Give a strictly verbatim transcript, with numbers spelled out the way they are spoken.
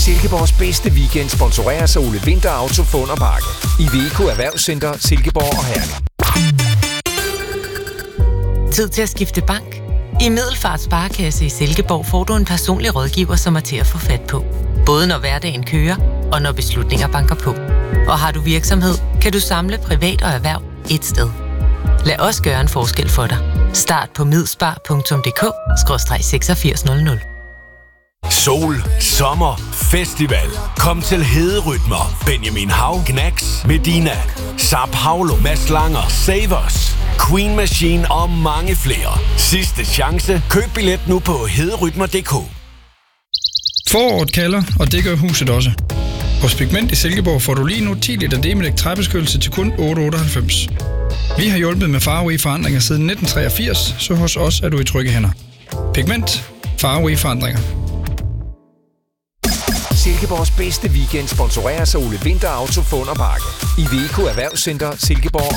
Silkeborgs bedste weekend sponsoreres af Ole Winther Auto Fund og Parke. Iveco Erhvervscenter, Silkeborg og Herning. Tid til at skifte bank? I Middelfart Sparekasse i Silkeborg får du en personlig rådgiver, som er til at få fat på. Både når hverdagen kører, og når beslutninger banker på. Og har du virksomhed, kan du samle privat og erhverv ét sted. Lad os gøre en forskel for dig. Start på midspar punktum d k skråstreg seksogfirs nul nul. Sol, sommer, festival. Kom til Hederytmer. Benjamin Hav, Knacks, Medina, Sao Paulo, Mads Langer, Savers, Queen Machine og mange flere. Sidste chance. Køb billet nu på hederytmer punktum d k. Foråret kalder, og det gør huset også. Hos Pigment i Silkeborg får du lige nu ti liter Demelec træbeskyttelse til kun otte otteoghalvfems. Vi har hjulpet med farverige forandringer siden nitten treogfirs, så hos os er du i trygge hænder. Pigment. Farverige forandringer. Silkeborgs bedste weekend sponsoreres af Ole Winther Auto Fund og Parke. Iveco Erhvervscenter, Silkeborg